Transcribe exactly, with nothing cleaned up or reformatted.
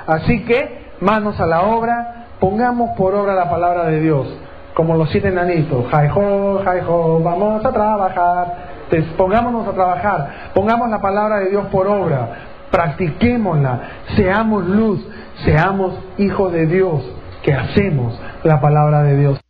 Así que, manos a la obra, pongamos por obra la palabra de Dios. Como los siete enanitos, jai-ho, jai-ho, vamos a trabajar. Entonces, pongámonos a trabajar, pongamos la palabra de Dios por obra, practiquémosla, seamos luz, seamos hijos de Dios, que hacemos la palabra de Dios.